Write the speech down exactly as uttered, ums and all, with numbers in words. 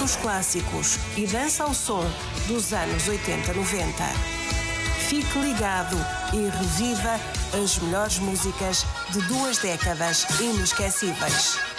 os clássicos e dança ao som dos anos oitenta, noventa. Fique ligado e reviva as melhores músicas de duas décadas inesquecíveis.